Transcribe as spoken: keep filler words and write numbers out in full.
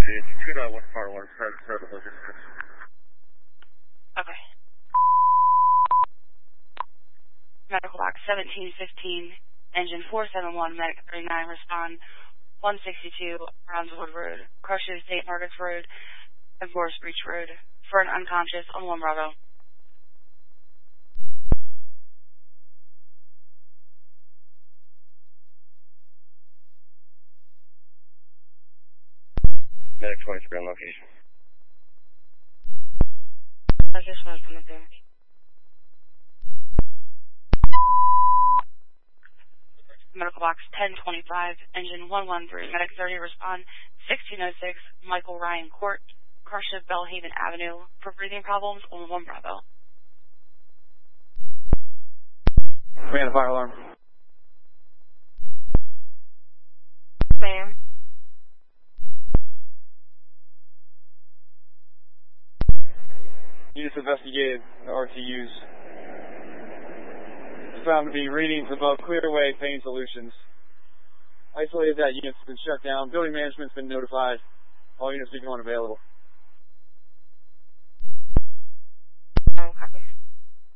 It's two dot one fire alarm, start, start the logistics. Okay. Medical box seventeen fifteen, engine four seven one, medic thirty-nine, respond one sixty-two, Brownswood Road, Crushes, Saint Margaret's Road, and Forest Breach Road, for an unconscious on one Bravo. Medic twenty-three on location. I just want to come up there. Medical box ten twenty-five, engine one one three, medic thirty, respond sixteen oh six, Michael Ryan Court, Crushes, Bellhaven Avenue, for breathing problems on one Bravo. Ran a fire alarm. Ma'am. Units investigated the R T Us. Found to be readings above Clearway Pain Solutions. Isolated that unit's been shut down. Building management's been notified. All units become unavailable.